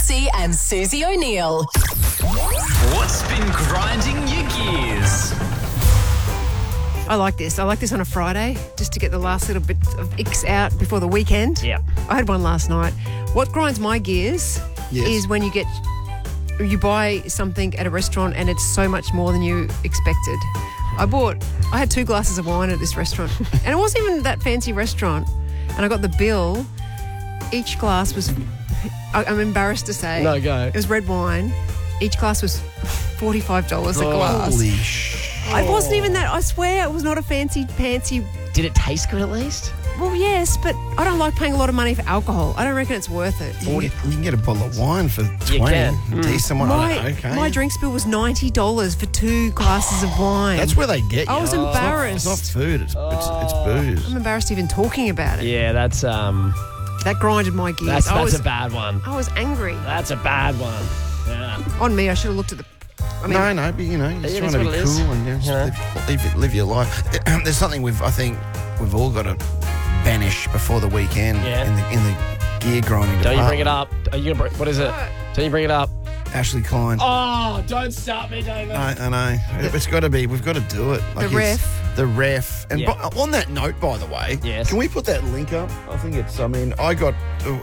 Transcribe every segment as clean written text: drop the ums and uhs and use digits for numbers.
Mansey and Susie O'Neill. What's been grinding your gears? I like this. I like this on a Friday, just to get the last little bit of icks out before the weekend. Yeah. I had one last night. What grinds my gears is when you buy something at a restaurant and it's so much more than you expected. I had 2 glasses of wine at this restaurant and it wasn't even that fancy restaurant, and I got the bill. Each glass was, I'm embarrassed to say. No, go. It was red wine. Each glass was $45 a glass. Holy shit. It wasn't even that. I swear it was not a fancy. Did it taste good at least? Well, yes, but I don't like paying a lot of money for alcohol. I don't reckon it's worth it. You can get a bottle of wine for 20. can. A decent one. Okay. My drinks bill was $90 for 2 glasses of wine. That's where they get you. I was embarrassed. It's not food. It's booze. I'm embarrassed even talking about it. Yeah, that's That grinded my gears. that's a bad one. I was angry. That's a bad one. Yeah. On me, I should have looked at the... No, but you're just trying to be cool and live your life. There's something I think we've all got to banish before the weekend in the gear grinding department. Don't you bring it up. Are you gonna what is it? Don't you bring it up. Ashley Klein. Oh, don't stop me, David. I know. It's got to be. We've got to do it. The ref. The ref. And on that note, by the way, can we put that link up? I got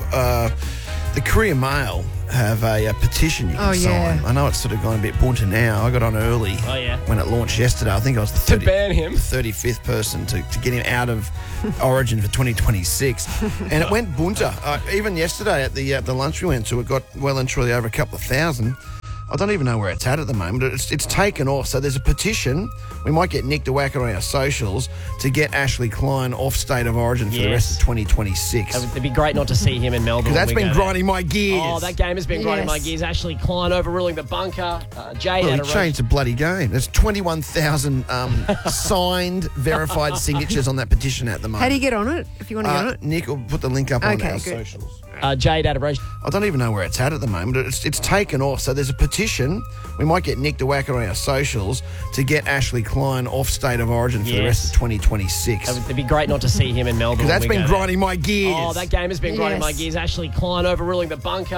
the Courier Mail have a petition you can sign. I know it's sort of gone a bit bunter now. I got on early when it launched yesterday. I think I was the to ban him. 35th person to get him out of Origin for 2026. And it went bunter. Even yesterday at the lunch we went to, it got well and truly over a couple of thousand. I don't even know where it's at the moment. It's taken off. So there's a petition. We might get Nick to whack it on our socials to get Ashley Klein off State of Origin for the rest of 2026. It'd be great not to see him in Melbourne. Because that's been grinding my gears. Oh, that game has been grinding my gears. Ashley Klein overruling the bunker. Jay had he changed the bloody game. There's 21,000 signed, verified signatures on that petition at the moment. How do you get on it, if you want to get on it? Nick will put the link up on our socials. Jade had a roast. I don't even know where it's at the moment. It's taken off. So there's a petition. We might get Nick to whack it on our socials to get Ashley Klein off State of Origin for the rest of 2026. It'd be great not to see him in Melbourne. Because that's been grinding my gears. Oh, that game has been grinding my gears. Ashley Klein overruling the bunker.